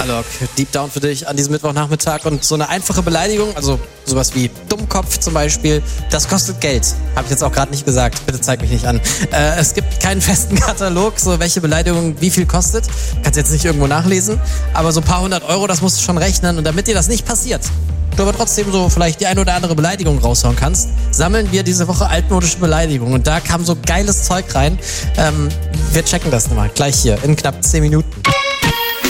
Alok, Deep Down für dich an diesem Mittwochnachmittag. Und so eine einfache Beleidigung, also sowas wie Dummkopf zum Beispiel, das kostet Geld. Habe ich jetzt auch gerade nicht gesagt, bitte zeig mich nicht an. Es gibt keinen festen Katalog, so welche Beleidigung wie viel kostet. Kannst jetzt nicht irgendwo nachlesen, aber so ein paar 100 Euro, das musst du schon rechnen. Und damit dir das nicht passiert, du aber trotzdem so vielleicht die ein oder andere Beleidigung raushauen kannst, sammeln wir diese Woche altmodische Beleidigungen. Und da kam so geiles Zeug rein. Wir checken das nochmal gleich hier in knapp 10 Minuten.